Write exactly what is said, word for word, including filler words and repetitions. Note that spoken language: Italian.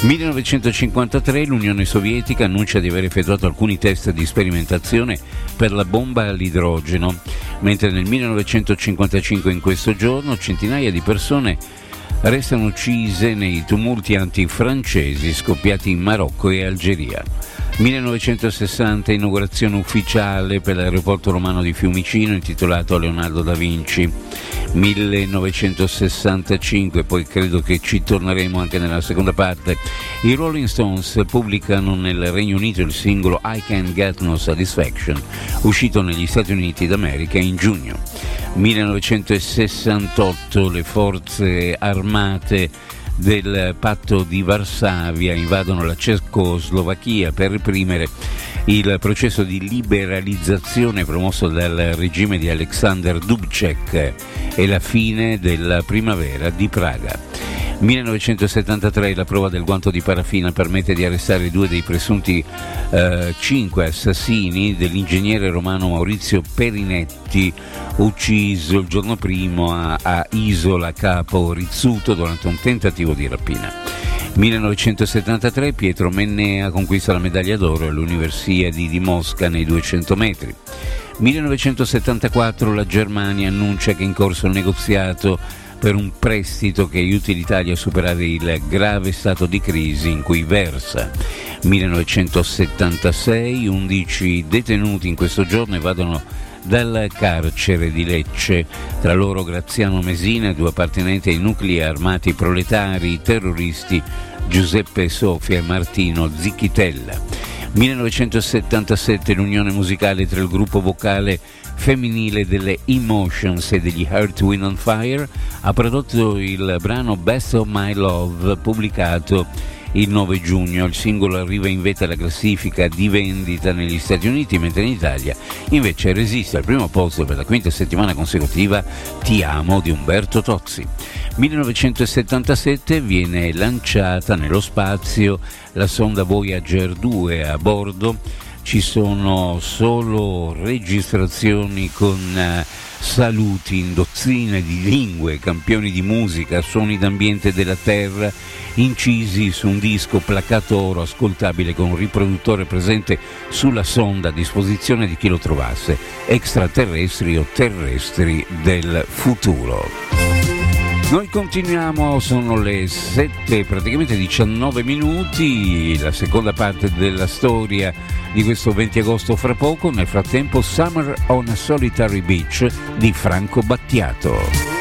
millenovecentocinquantatré l'Unione Sovietica annuncia di aver effettuato alcuni test di sperimentazione per la bomba all'idrogeno, mentre nel millenovecentocinquantacinque in questo giorno centinaia di persone restano uccise nei tumulti antifrancesi scoppiati in Marocco e Algeria. millenovecentosessanta inaugurazione ufficiale per l'aeroporto romano di Fiumicino intitolato a Leonardo da Vinci. millenovecentosessantacinque, poi credo che ci torneremo anche nella seconda parte, i Rolling Stones pubblicano nel Regno Unito il singolo I Can't Get No Satisfaction, uscito negli Stati Uniti d'America in giugno. millenovecentosessantotto le forze armate del patto di Varsavia invadono la Cecoslovacchia per reprimere il processo di liberalizzazione promosso dal regime di Aleksandr Dubček e la fine della primavera di Praga. millenovecentosettantatré la prova del guanto di paraffina permette di arrestare due dei presunti eh, cinque assassini dell'ingegnere romano Maurizio Perinetti, ucciso il giorno primo a, a Isola Capo Rizzuto durante un tentativo di rapina. millenovecentosettantatré Pietro Mennea conquista la medaglia d'oro all'Universiadi di Mosca nei duecento metri. millenovecentosettantaquattro la Germania annuncia che è in corso il negoziato per un prestito che aiuti l'Italia a superare il grave stato di crisi in cui versa. millenovecentosettantasei undici detenuti in questo giorno evadono dal carcere di Lecce, tra loro Graziano Mesina e due appartenenti ai nuclei armati proletari terroristi Giuseppe Sofia e Martino Zicchitella. millenovecentosettantasette l'unione musicale tra il gruppo vocale femminile delle Emotions e degli Earth, Wind and Fire ha prodotto il brano Best of My Love, pubblicato il nove giugno. Il singolo arriva in vetta alla classifica di vendita negli Stati Uniti, mentre in Italia invece resiste al primo posto per la quinta settimana consecutiva Ti amo di Umberto Tozzi. millenovecentosettantasette viene lanciata nello spazio la sonda Voyager due. A bordo ci sono solo registrazioni con uh, saluti in dozzine di lingue, campioni di musica, suoni d'ambiente della Terra incisi su un disco placato oro ascoltabile con un riproduttore presente sulla sonda a disposizione di chi lo trovasse, extraterrestri o terrestri del futuro. Noi continuiamo, sono le sette, praticamente diciannove minuti, la seconda parte della storia di questo venti agosto fra poco. Nel frattempo Summer on a Solitary Beach di Franco Battiato.